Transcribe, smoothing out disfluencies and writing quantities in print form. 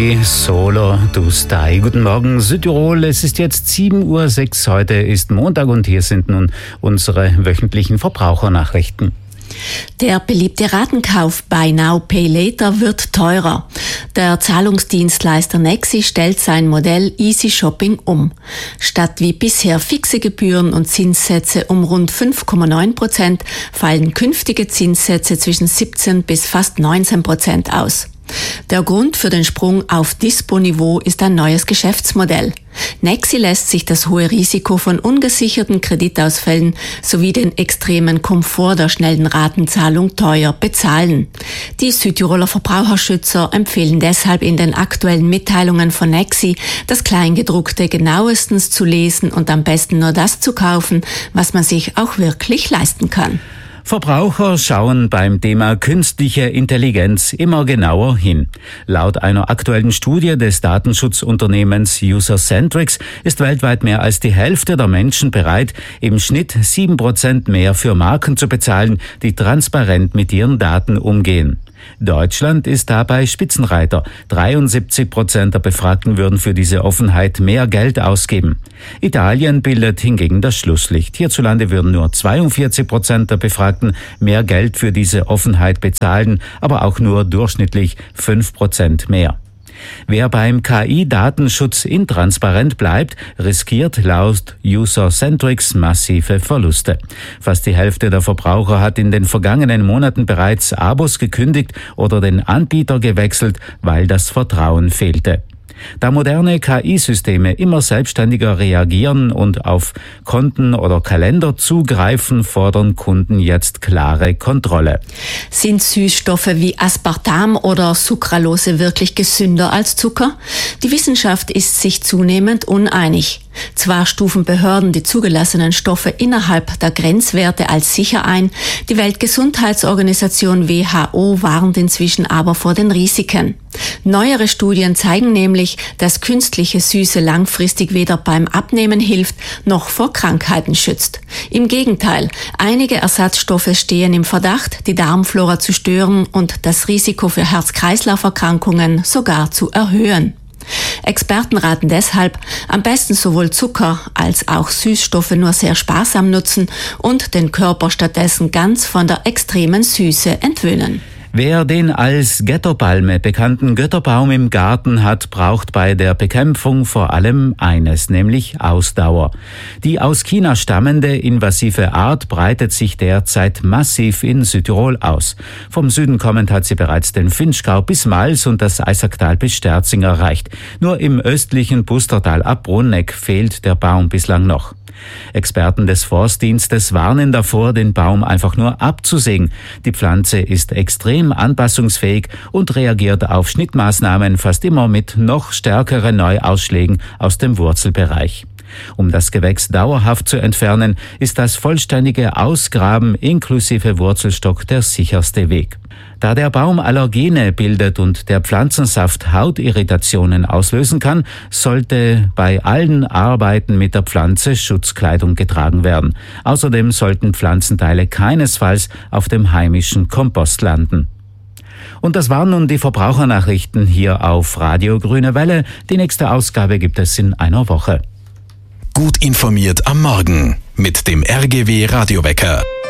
Solo du stai. Guten Morgen Südtirol, es ist jetzt 7:06 Uhr, heute ist Montag und hier sind nun unsere wöchentlichen Verbrauchernachrichten. Der beliebte Ratenkauf Buy Now Pay Later wird teurer. Der Zahlungsdienstleister Nexi stellt sein Modell Easy Shopping um. Statt wie bisher fixe Gebühren und Zinssätze um rund 5,9% fallen künftige Zinssätze zwischen 17 bis fast 19% aus. Der Grund für den Sprung auf Dispo-Niveau ist ein neues Geschäftsmodell. Nexi lässt sich das hohe Risiko von ungesicherten Kreditausfällen sowie den extremen Komfort der schnellen Ratenzahlung teuer bezahlen. Die Südtiroler Verbraucherschützer empfehlen deshalb in den aktuellen Mitteilungen von Nexi, das Kleingedruckte genauestens zu lesen und am besten nur das zu kaufen, was man sich auch wirklich leisten kann. Verbraucher schauen beim Thema künstliche Intelligenz immer genauer hin. Laut einer aktuellen Studie des Datenschutzunternehmens User-Centrics ist weltweit mehr als die Hälfte der Menschen bereit, im Schnitt 7% mehr für Marken zu bezahlen, die transparent mit ihren Daten umgehen. Deutschland ist dabei Spitzenreiter. 73% der Befragten würden für diese Offenheit mehr Geld ausgeben. Italien bildet hingegen das Schlusslicht. Hierzulande würden nur 42% der Befragten mehr Geld für diese Offenheit bezahlen, aber auch nur durchschnittlich 5% mehr. Wer beim KI-Datenschutz intransparent bleibt, riskiert laut User-Centrics massive Verluste. Fast die Hälfte der Verbraucher hat in den vergangenen Monaten bereits Abos gekündigt oder den Anbieter gewechselt, weil das Vertrauen fehlte. Da moderne KI-Systeme immer selbstständiger reagieren und auf Konten oder Kalender zugreifen, fordern Kunden jetzt klare Kontrolle. Sind Süßstoffe wie Aspartam oder Sucralose wirklich gesünder als Zucker? Die Wissenschaft ist sich zunehmend uneinig. Zwar stufen Behörden die zugelassenen Stoffe innerhalb der Grenzwerte als sicher ein, die Weltgesundheitsorganisation WHO warnt inzwischen aber vor den Risiken. Neuere Studien zeigen nämlich, dass künstliche Süße langfristig weder beim Abnehmen hilft, noch vor Krankheiten schützt. Im Gegenteil, einige Ersatzstoffe stehen im Verdacht, die Darmflora zu stören und das Risiko für Herz-Kreislauf-Erkrankungen sogar zu erhöhen. Experten raten deshalb, am besten sowohl Zucker als auch Süßstoffe nur sehr sparsam nutzen und den Körper stattdessen ganz von der extremen Süße entwöhnen. Wer den als Götterpalme bekannten Götterbaum im Garten hat, braucht bei der Bekämpfung vor allem eines, nämlich Ausdauer. Die aus China stammende invasive Art breitet sich derzeit massiv in Südtirol aus. Vom Süden kommend hat sie bereits den Vinschgau bis Mals und das Eisacktal bis Sterzing erreicht. Nur im östlichen Pustertal ab Brunegg fehlt der Baum bislang noch. Experten des Forstdienstes warnen davor, den Baum einfach nur abzusägen. Die Pflanze ist extrem anpassungsfähig und reagiert auf Schnittmaßnahmen fast immer mit noch stärkeren Neuausschlägen aus dem Wurzelbereich. Um das Gewächs dauerhaft zu entfernen, ist das vollständige Ausgraben inklusive Wurzelstock der sicherste Weg. Da der Baum Allergene bildet und der Pflanzensaft Hautirritationen auslösen kann, sollte bei allen Arbeiten mit der Pflanze Schutzkleidung getragen werden. Außerdem sollten Pflanzenteile keinesfalls auf dem heimischen Kompost landen. Und das waren nun die Verbrauchernachrichten hier auf Radio Grüne Welle. Die nächste Ausgabe gibt es in einer Woche. Gut informiert am Morgen mit dem RGW Radiowecker.